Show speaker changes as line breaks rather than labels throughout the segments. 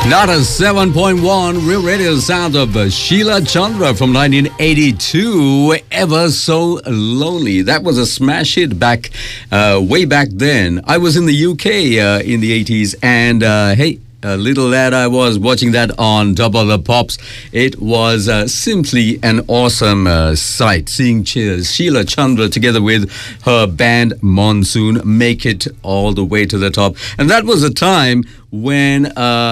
Not a 7.1 Real Radio sound of Sheila Chandra from 1982, Ever So Lonely. That was a smash hit back, way back then. I was in the UK in the 80s, and hey, a little lad I was watching that on Double the Pops. It was simply an awesome sight seeing Sheila Chandra together with her band Monsoon make it all the way to the top. And that was a time when,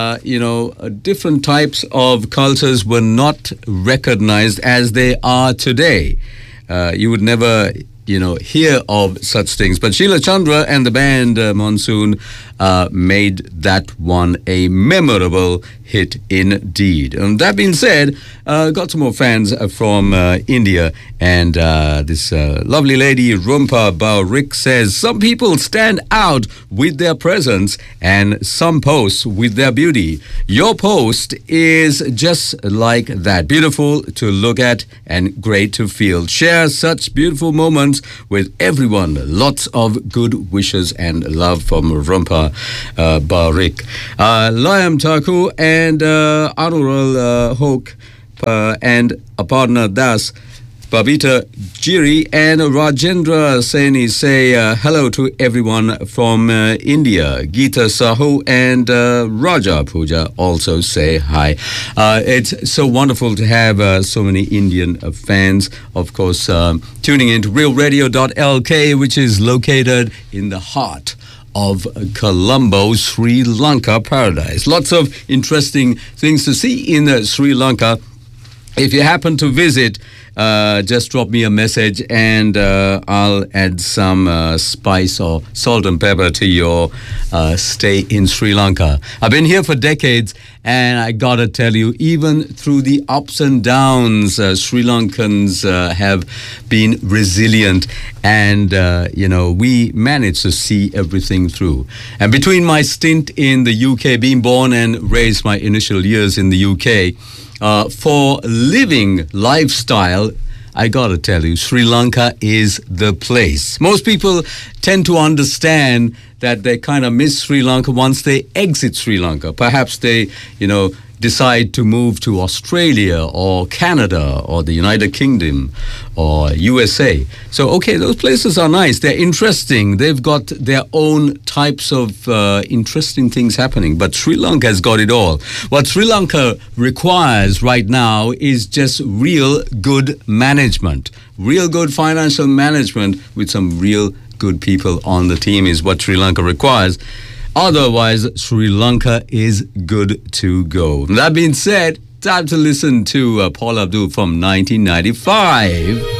different types of cultures were not recognized as they are today. You would never hear of such things. But Sheila Chandra and the band Monsoon made that one a memorable hit indeed. And that being said, got some more fans from India. And this lovely lady, Rumpa Baurik, says, some people stand out with their presence and some posts with their beauty. Your post is just like that. Beautiful to look at and great to feel. Share such beautiful moments with everyone. Lots of good wishes and love from Rumpa Baurik. Liam Thakur and Anural Hok and Aparna Das, Babita Giri and Rajendra Saini say hello to everyone from India. Geeta Sahu and Raja Puja also say hi. It's so wonderful to have so many Indian fans, of course, tuning into realradio.lk, which is located in the heart of Colombo, Sri Lanka paradise. Lots of interesting things to see in Sri Lanka. If you happen to visit, just drop me a message and I'll add some spice or salt and pepper to your stay in Sri Lanka. I've been here for decades, and I gotta tell you, even through the ups and downs, Sri Lankans have been resilient, and we managed to see everything through. And between my stint in the UK, being born and raised my initial years in the UK, for living lifestyle, I gotta tell you, Sri Lanka is the place. Most people tend to understand that they kind of miss Sri Lanka once they exit Sri Lanka. Perhaps they, decide to move to Australia or Canada or the United Kingdom or USA. So, okay, those places are nice. They're interesting. They've got their own types of interesting things happening. But Sri Lanka has got it all. What Sri Lanka requires right now is just real good management. Real good financial management with some real good people on the team is what Sri Lanka requires. Otherwise, Sri Lanka is good to go. That being said, time to listen to Paula Abdul from 1995.